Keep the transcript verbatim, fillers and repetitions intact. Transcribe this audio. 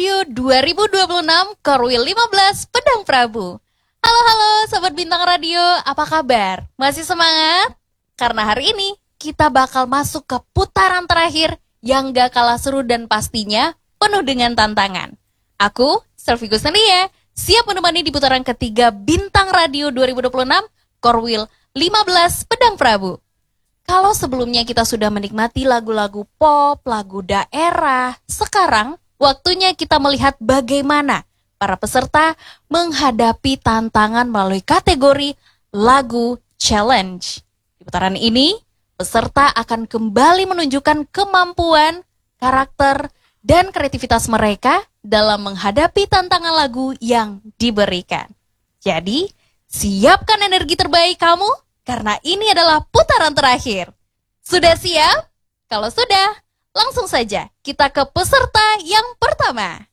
Radio dua ribu dua puluh enam Korwil lima belas Pedang Prabu. Halo halo Sobat Bintang Radio, apa kabar? Masih semangat? Karena hari ini kita bakal masuk ke putaran terakhir yang gak kalah seru dan pastinya penuh dengan tantangan. Aku, Selvi Gusnania, siap menemani di putaran ketiga Bintang Radio dua ribu dua puluh enam Korwil lima belas Pedang Prabu. Kalau sebelumnya kita sudah menikmati lagu-lagu pop, lagu daerah, sekarang waktunya kita melihat bagaimana para peserta menghadapi tantangan melalui kategori lagu challenge. Di putaran ini, peserta akan kembali menunjukkan kemampuan, karakter, dan kreativitas mereka dalam menghadapi tantangan lagu yang diberikan. Jadi, siapkan energi terbaik kamu, karena ini adalah putaran terakhir. Sudah siap? Kalau sudah, langsung saja kita ke peserta yang pertama.